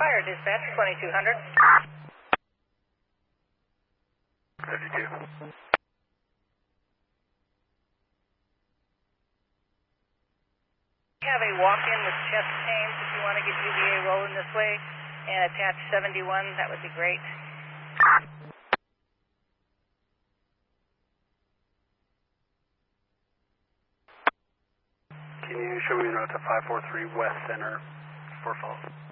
Fire dispatch 2200. 52. Have a walk-in with chest pains if you want to get UVA rolling this way, and attach 71, that would be great. Can you show me a route to 543 West Center, Fort Falls?